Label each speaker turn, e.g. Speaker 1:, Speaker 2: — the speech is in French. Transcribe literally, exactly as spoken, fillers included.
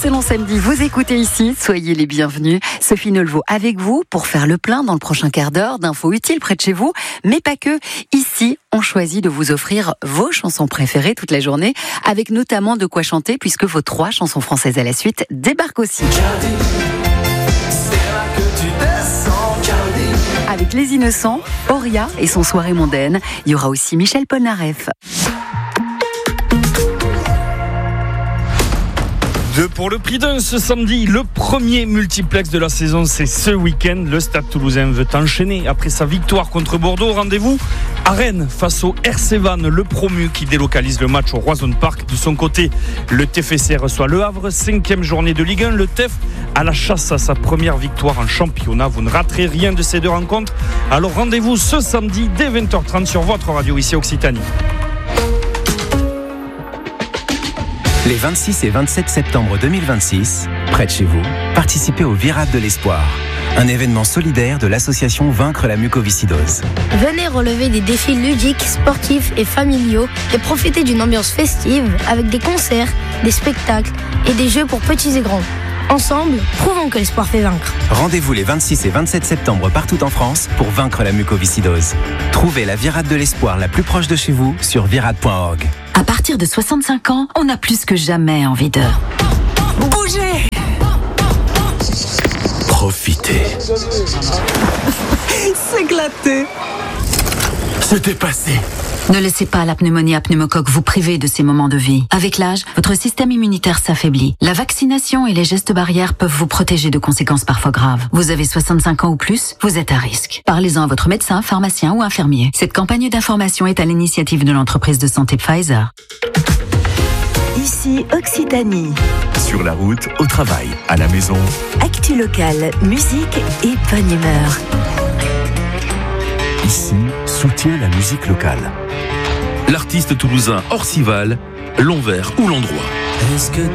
Speaker 1: excellent samedi, vous écoutez ici, soyez les bienvenus. Sophie Nolvaud avec vous pour faire le plein dans le prochain quart d'heure d'infos utiles près de chez vous, mais pas que. Ici, on choisit de vous offrir vos chansons préférées toute la journée, avec notamment de quoi chanter puisque vos trois chansons françaises à la suite débarquent aussi. Avec Les Innocents, Auria et son Soirée mondaine, il y aura aussi Michel Polnareff.
Speaker 2: Deux pour le prix d'un ce samedi, le premier multiplex de la saison, c'est ce week-end. Le Stade Toulousain veut enchaîner après sa victoire contre Bordeaux. Rendez-vous à Rennes face au R C Vannes, le promu qui délocalise le match au Roison Park. De son côté, le T F C reçoit Le Havre, cinquième journée de Ligue un. Le T E F à la chasse à sa première victoire en championnat. Vous ne raterez rien de ces deux rencontres. Alors rendez-vous ce samedi dès vingt heures trente sur votre radio ici Occitanie.
Speaker 3: Les vingt-six et vingt-sept septembre deux mille vingt-six, près de chez vous, participez au Virade de l'Espoir, un événement solidaire de l'association Vaincre la mucoviscidose.
Speaker 4: Venez relever des défis ludiques, sportifs et familiaux et profitez d'une ambiance festive avec des concerts, des spectacles et des jeux pour petits et grands. Ensemble, prouvons que l'espoir fait vaincre.
Speaker 3: Rendez-vous les vingt-six et vingt-sept septembre partout en France pour vaincre la mucoviscidose. Trouvez la Virade de l'Espoir la plus proche de chez vous sur virade point org.
Speaker 1: À partir de soixante-cinq ans, on a plus que jamais envie de bouger,
Speaker 5: profiter,
Speaker 1: s'éclater,
Speaker 5: se dépasser.
Speaker 1: Ne laissez pas la pneumonie à pneumocoque vous priver de ces moments de vie. Avec l'âge, votre système immunitaire s'affaiblit. La vaccination et les gestes barrières peuvent vous protéger de conséquences parfois graves. Vous avez soixante-cinq ans ou plus, vous êtes à risque. Parlez-en à votre médecin, pharmacien ou infirmier. Cette campagne d'information est à l'initiative de l'entreprise de santé Pfizer.
Speaker 6: Ici Occitanie.
Speaker 5: Sur la route, au travail, à la maison.
Speaker 6: Actu locale, musique et bonne humeur.
Speaker 5: Ici, soutient la musique locale. L'artiste toulousain Orcival, l'envers ou l'endroit. Est-ce que